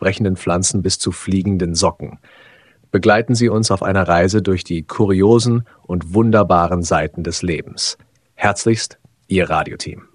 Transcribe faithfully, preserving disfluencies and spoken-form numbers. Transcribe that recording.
sprechenden Pflanzen bis zu fliegenden Socken. Begleiten Sie uns auf einer Reise durch die kuriosen und wunderbaren Seiten des Lebens. Herzlichst, Ihr Radioteam.